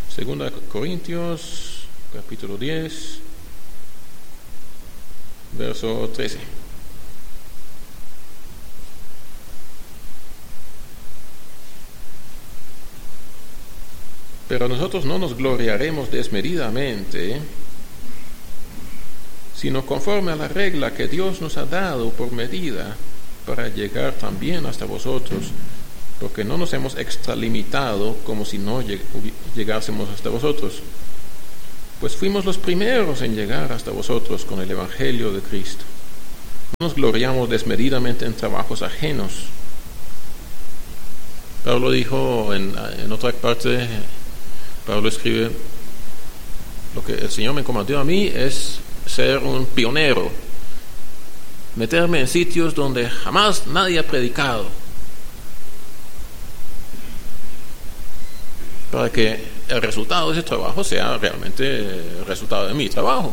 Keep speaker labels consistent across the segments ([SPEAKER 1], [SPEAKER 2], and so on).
[SPEAKER 1] Segunda Corintios, capítulo 10, verso 13. Pero nosotros no nos gloriaremos desmedidamente, sino conforme a la regla que Dios nos ha dado por medida, para llegar también hasta vosotros, porque no nos hemos extralimitado como si no llegásemos hasta vosotros, pues fuimos los primeros en llegar hasta vosotros con el Evangelio de Cristo. No nos gloriamos desmedidamente en trabajos ajenos. Pablo dijo en otra parte, Pablo escribe: lo que el Señor me encomendó a mí es ser un pionero, meterme en sitios donde jamás nadie ha predicado, para que el resultado de ese trabajo sea realmente el resultado de mi trabajo.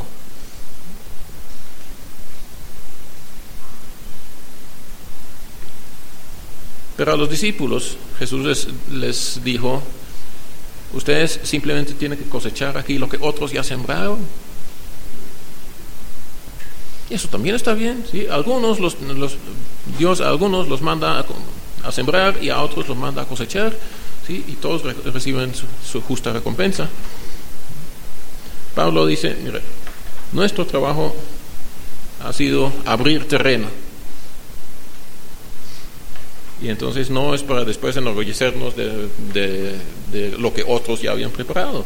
[SPEAKER 1] Pero a los discípulos Jesús les dijo: ustedes simplemente tienen que cosechar aquí lo que otros ya sembraron. Y eso también está bien, ¿sí? Algunos Dios a algunos los manda a sembrar y a otros los manda a cosechar, ¿sí? Y todos reciben su justa recompensa. Pablo dice: mire, nuestro trabajo ha sido abrir terreno, y entonces no es para después enorgullecernos de lo que otros ya habían preparado.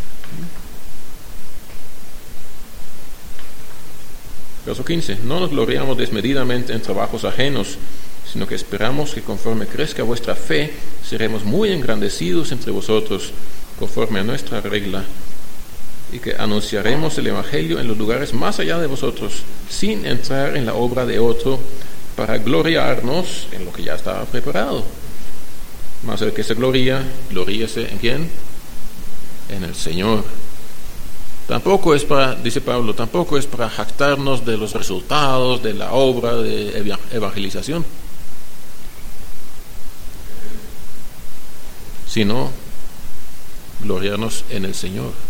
[SPEAKER 1] Verso 15: no nos gloriamos desmedidamente en trabajos ajenos, sino que esperamos que conforme crezca vuestra fe, seremos muy engrandecidos entre vosotros, conforme a nuestra regla, y que anunciaremos el Evangelio en los lugares más allá de vosotros, sin entrar en la obra de otro, para gloriarnos en lo que ya estaba preparado. Mas el que se gloría, gloríese ¿en quién? En el Señor. Tampoco es para, dice Pablo, tampoco es para jactarnos de los resultados de la obra de evangelización, sino gloriarnos en el Señor.